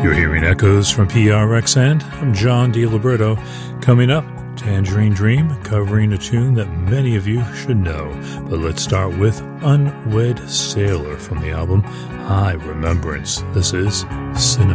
You're hearing echoes from PRX, and I'm John DiLiberto. Coming up, Tangerine Dream, covering a tune that many of you should know. But let's start with Unwed Sailor from the album High Remembrance. This is Cinnamon.